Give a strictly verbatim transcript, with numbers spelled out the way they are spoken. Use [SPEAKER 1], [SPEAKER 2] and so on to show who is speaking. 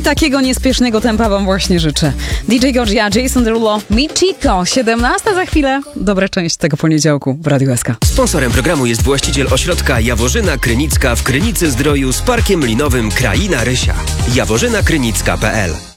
[SPEAKER 1] takiego niespiesznego tempa wam właśnie życzę. D J Gorgia, Jason Derulo, Michiko, siedemnasta za chwilę. Dobra część tego poniedziałku w Radiu S K.
[SPEAKER 2] Sponsorem programu jest właściciel ośrodka Jaworzyna Krynicka w Krynicy Zdroju z parkiem linowym Kraina Rysia. jaworzyna krynicka kropka p l